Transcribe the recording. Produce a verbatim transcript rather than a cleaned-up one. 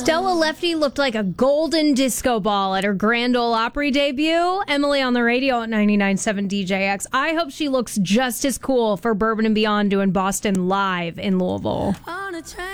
Stella Lefty looked like a golden disco ball at her Grand Ole Opry debut. Emily on the radio at ninety-nine point seven D J X. I hope she looks just as cool for Bourbon and Beyond doing Boston live in Louisville.